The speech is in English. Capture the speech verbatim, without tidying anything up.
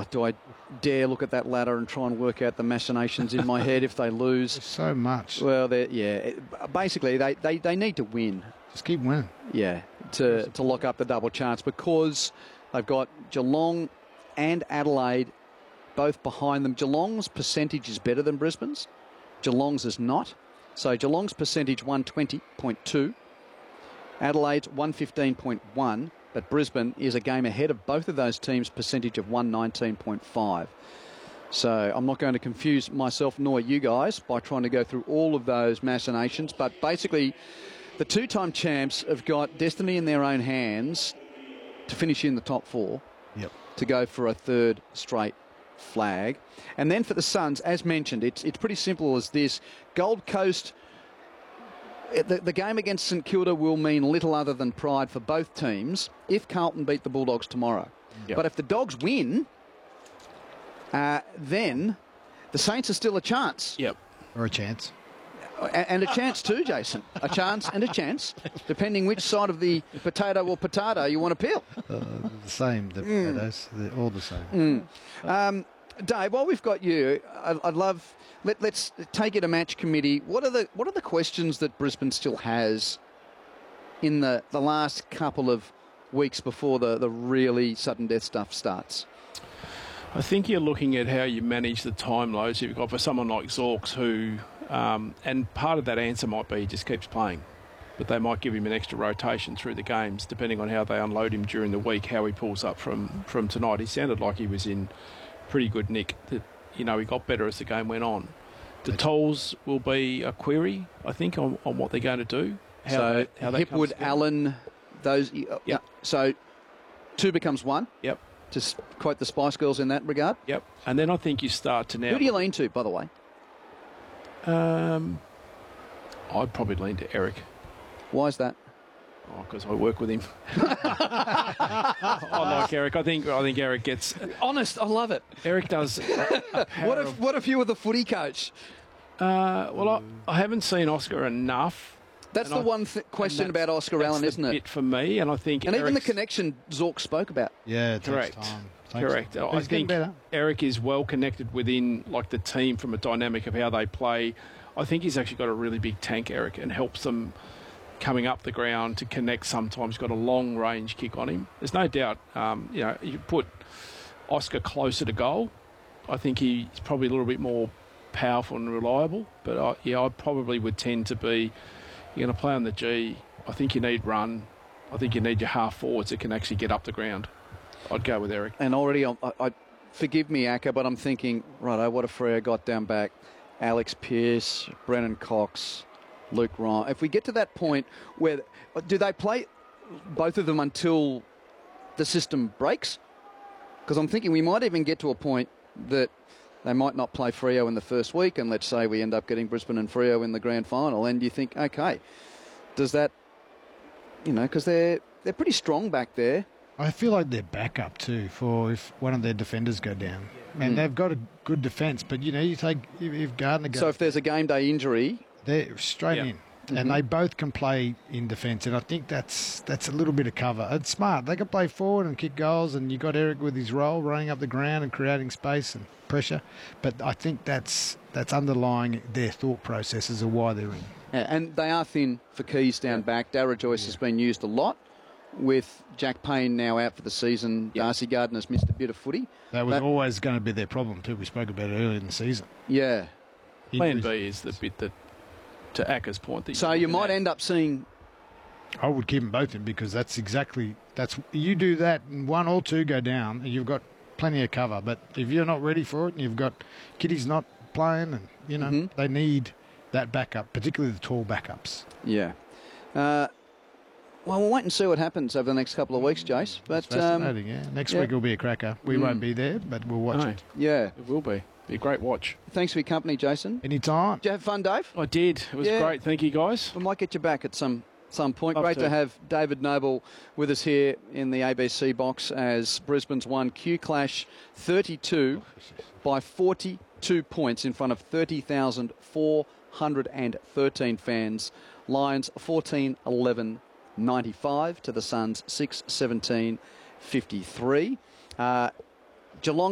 Oh, do I dare look at that ladder and try and work out the machinations in my head if they lose? There's so much. Well, they're- yeah. it- Basically, they, they, they need to win. Just keep winning. Yeah, to, to lock up the double chance because they've got Geelong and Adelaide both behind them. Geelong's percentage is better than Brisbane's. Geelong's is not. So Geelong's percentage one twenty point two. Adelaide's one fifteen point one. But Brisbane is a game ahead of both of those teams' percentage of one nineteen point five. So I'm not going to confuse myself nor you guys by trying to go through all of those machinations. But basically, the two-time champs have got destiny in their own hands to finish in the top four, Yep. to go for a third straight flag. And then for the Suns, as mentioned, it's it's pretty simple as this. Gold Coast, the, the game against St Kilda will mean little other than pride for both teams if Carlton beat the Bulldogs tomorrow. Yep. But if the Dogs win, uh, then the Saints are still a chance. Yep. Or a chance. A- And a chance too, Jason. A chance and a chance, depending which side of the potato or potato you want to peel. Uh, the same. The potatoes. They're all the same. Um, Dave, while we've got you, I- I'd love let, let's take it to match committee. What are the what are the questions that Brisbane still has in the, the last couple of weeks before the, the really sudden death stuff starts? I think you're looking at how you manage the time loads you've got for someone like Zorks who, um, and part of that answer might be he just keeps playing, but they might give him an extra rotation through the games depending on how they unload him during the week, how he pulls up from, from tonight. He sounded like he was in pretty good nick. That, you know, he got better as the game went on. The tolls will be a query, I think, on, on what they're going to do. How so that, how that comes Hipwood, together. Allen, those. Uh, Yep. So two becomes one. Yep, To s- quote the Spice Girls in that regard. yep. And then I think you start to now... Who do you lean to, by the way? Um, I'd probably lean to Eric. Why is that? Oh, because I work with him. I like Eric. I think I think Eric gets. Honest, I love it. Eric does. A, a power What if of- what if you were the footy coach? uh, well, I, I haven't seen Oscar enough. That's And the I- one th- question and that's- about Oscar that's Allen, the isn't it? Bit for me, and I think And even the Eric's- connection Zork spoke about. Yeah, it Correct. takes time. Takes Correct. time. I He's getting think better. Eric is well connected within like the team from a dynamic of how they play. I think he's actually got a really big tank, Eric, and helps them coming up the ground to connect. Sometimes got a long range kick on him. There's no doubt. Um, you know, you put Oscar closer to goal. I think he's probably a little bit more powerful and reliable. But I, yeah, I probably would tend to be. You're going to play on the G. I think you need run. I think you need your half forwards that can actually get up the ground. I'd go with Eric. And already, I, I forgive me, Acker, but I'm thinking, righto, what if Freo got down back? Alex Pearce, Brennan Cox, Luke Ryan. If we get to that point where, do they play both of them until the system breaks? Because I'm thinking we might even get to a point that they might not play Freo in the first week, and let's say we end up getting Brisbane and Freo in the grand final, and you think, okay, does that, you know, because they're, they're pretty strong back there. I feel like they're backup too for if one of their defenders go down. And they've got a good defence, but you know, you take if, if Gardner goes, So if there's a game day injury, they're straight Yeah. in, and they both can play in defence. And I think that's that's a little bit of cover. It's smart. They can play forward and kick goals, and you got Eric with his role, running up the ground and creating space and pressure. But I think that's that's underlying their thought processes of why they're in. yeah, and they are thin for keys down back. Dara Joyce has been used a lot. With Jack Payne now out for the season, Yeah. Darcy Gardner's missed a bit of footy. That was That- always going to be their problem too. We spoke about it earlier in the season. Yeah. Plan Injuries. B is the bit that, to Acker's point, that So you're you looking might at. end up seeing. I would keep them both in because that's exactly that's you do that and one or two go down and you've got plenty of cover. But if you're not ready for it and you've got Kitty's not playing and you know Mhm. they need that backup, particularly the tall backups. Yeah. Uh, well, we'll wait and see what happens over the next couple of weeks, Jace. It's But um, fascinating. Yeah, next yeah. week will be a cracker. We Mm. won't be there, but we'll watch No, it yeah. it will be. Be a great watch. Thanks for your company, Jason. anytime. Did you have fun, Dave? I did. It was Yeah. great. Thank you, guys. We might get you back at some some point. Love Great to. to. have David Noble with us here in the A B C box as Brisbane's won Q Clash thirty-two by forty-two points in front of thirty thousand four hundred thirteen fans. Lions fourteen eleven ninety-five to the Suns six seventeen fifty-three. Uh, Geelong